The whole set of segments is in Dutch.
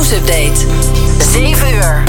nieuwsupdate. 7 uur.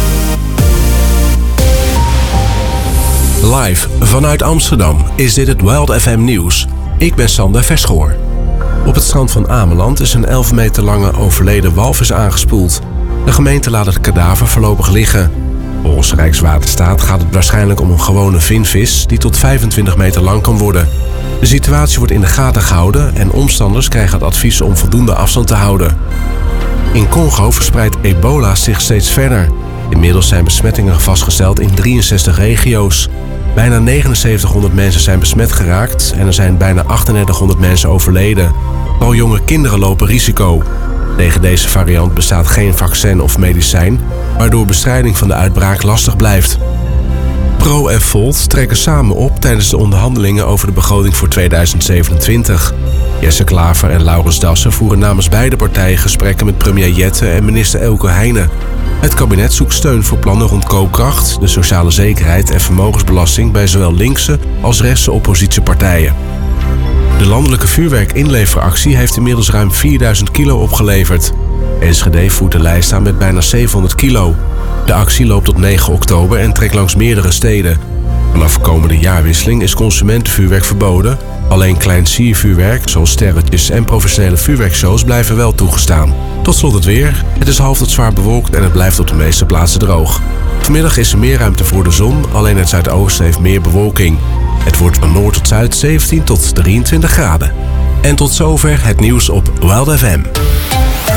Live vanuit Amsterdam is dit het Wild FM nieuws. Ik ben Sander Verschoor. Op het strand van Ameland is een 11 meter lange overleden walvis aangespoeld. De gemeente laat het kadaver voorlopig liggen. Volgens Rijkswaterstaat gaat het waarschijnlijk om een gewone vinvis die tot 25 meter lang kan worden. De situatie wordt in de gaten gehouden en omstanders krijgen het advies om voldoende afstand te houden. In Congo verspreidt ebola zich steeds verder. Inmiddels zijn besmettingen vastgesteld in 63 regio's. Bijna 7900 mensen zijn besmet geraakt en er zijn bijna 3800 mensen overleden. Vooral jonge kinderen lopen risico. Tegen deze variant bestaat geen vaccin of medicijn, waardoor bestrijding van de uitbraak lastig blijft. Pro en Volt trekken samen op tijdens de onderhandelingen over de begroting voor 2027. Jesse Klaver en Laurens Dassen voeren namens beide partijen gesprekken met premier Jette en minister Elke Heijnen. Het kabinet zoekt steun voor plannen rond koopkracht, de sociale zekerheid en vermogensbelasting bij zowel linkse als rechtse oppositiepartijen. De landelijke vuurwerkinleveractie heeft inmiddels ruim 4000 kilo opgeleverd. Enschede voert de lijst aan met bijna 700 kilo. De actie loopt tot 9 oktober en trekt langs meerdere steden. Vanaf komende jaarwisseling is consumentenvuurwerk verboden. Alleen klein siervuurwerk, zoals sterretjes en professionele vuurwerkshows, blijven wel toegestaan. Tot slot het weer. Het is half tot zwaar bewolkt en het blijft op de meeste plaatsen droog. Vanmiddag is er meer ruimte voor de zon, alleen het zuidoosten heeft meer bewolking. Het wordt van noord tot zuid 17 tot 23 graden. En tot zover het nieuws op Wild FM.